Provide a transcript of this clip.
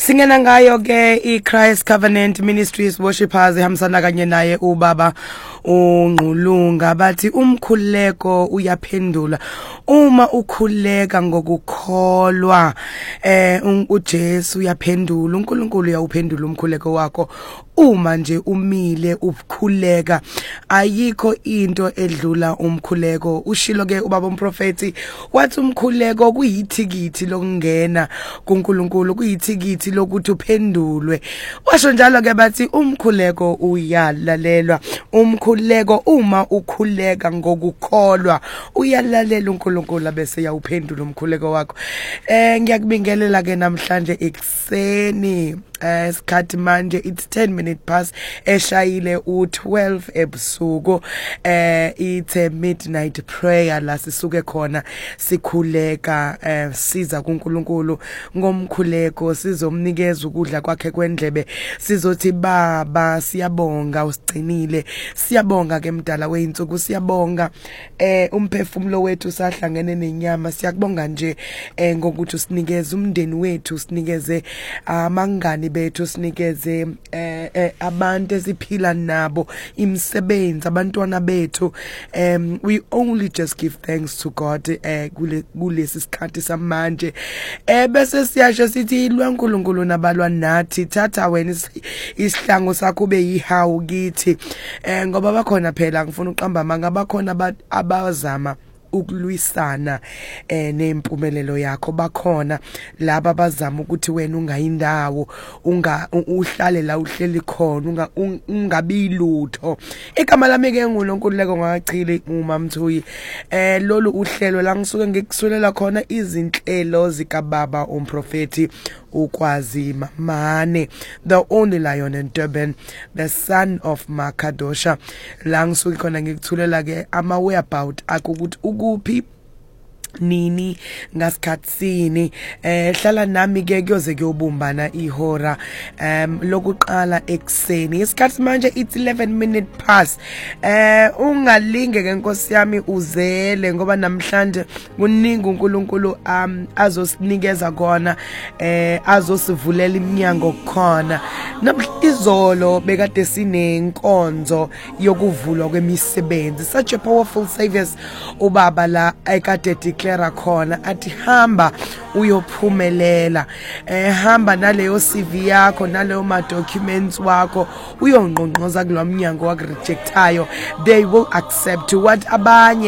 Singena ngayo ke iChrist Covenant Ministries Worshipers ehambisana kanye naye ubaba uNqulunga bathi umkhuleko uyaphendula uma ukhuleka ngokukholwa uJesu uyaphendula uNkulunkulu uyawuphendula umkhuleko wakho uma nje umile ukhuleka ayikho into edlula umkhuleko ushilo ke ubaba umprofeti wathi umkhuleko kuyithikithi lokungena kuNkulunkulu kuyithikithi lokuthi uphendulwe washo njalo ke bathi umkhuleko uyalalelwa umkhuleko uma ukhuleka ngokukholwa uyalalela uNkulunkulu bese yawuphendula umkhuleko wakho ngiyakubingelela ke namhlanje ekseni isikhathi manje it's 10 minutes past eshayile u12 ebusuku it's a midnight prayer la sisuke khona sikhuleka siza kuNkulunkulu ngomkhuleko sizomnikeza ukudla kwakhe kwendlebe sizothi baba siyabonga usigcinile siyabonga ke mdala weinsuku siyabonga umphefumulo wethu sahlangene nenyama siyakubonga nje ngokuthi usinikeze umndeni wethu usinikeze amangani bethu sinikeze abantu esiphila nabo imisebenzi abantwana bethu we only just give thanks to God kulesi sikhathi samanje bese siyasho sithi lwaNkulunkulu nabalwa nathi thatha wena isihlangu sakho ube yihawu kithi ngoba bakhona phela ngifuna uqamba manga bakhona abazama ukulwisana nempumelelo yakho bakhona laba bazama ukuthi wena ungayindawo uhlale la uhleli khona ungabilutho igama lami ke nguNkulunkulu ngachile uMamthuyi lolu uhlelo la ngisuke ngikusulela khona izinhlelo zikaBaba umprofeti ukwazi Mane the only lion in Durban the son of Makadosha la ngisuke khona ngikuthulela ke ama whereabout akukuthi ukuphi nini ngasikhatsini hlala nami ke kuyoze kuyobumbana ihora lokuqala ekseni isikhathi manje it's 11 minutes past ungalinge ke Nkosi yami uzele ngoba namhlanje kuningi uNkulunkulu azosinikeza kona azosivulela iminyango khona izolo bekade sinenkonzo yokuvulwa kwemisebenzi such a powerful service ubaba la ekade declare khona athi hamba uyophumelela hamba naleyo CV yakho naleyo ma documents wakho uyongqongqoza kulomnyango wakurejectayo they will accept what abanye